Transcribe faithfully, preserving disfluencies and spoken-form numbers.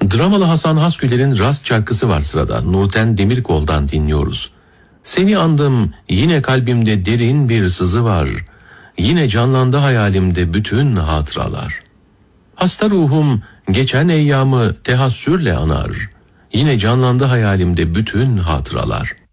Dramalı Hasan Hasgüler'in Rast şarkısı var sırada. Nurten Demirkol'dan dinliyoruz. Seni andım, yine kalbimde derin bir sızı var. Yine canlandı hayalimde bütün hatıralar. Hasta ruhum geçen eyyamı tehassürle anar. Yine canlandı hayalimde bütün hatıralar.